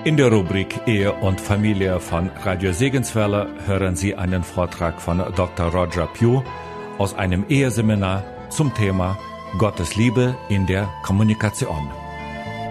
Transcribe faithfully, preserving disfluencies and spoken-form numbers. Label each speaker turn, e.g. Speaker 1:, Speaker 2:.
Speaker 1: In der Rubrik Ehe und Familie von Radio Segenswelle hören Sie einen Vortrag von Doktor Roger Pugh aus einem Eheseminar zum Thema Gottes Liebe in der Kommunikation.